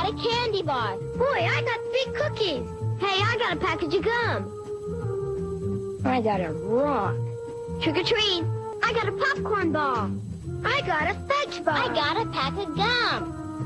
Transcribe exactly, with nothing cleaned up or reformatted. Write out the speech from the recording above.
got a candy bar. Boy, I got three cookies. Hey, I got a package of gum. I got a rock. Trick or treat. I got a popcorn ball. I got a fudge bar. I got a pack of gum.